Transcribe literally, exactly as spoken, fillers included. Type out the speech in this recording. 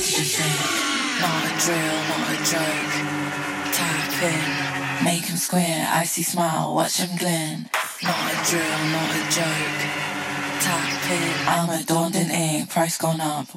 you think? Not a drill, not a joke. Tap in, make him square. Icy smile, watch him grin. Not a drill, not a joke. Tap in, I'm a daunting egg, price gone up.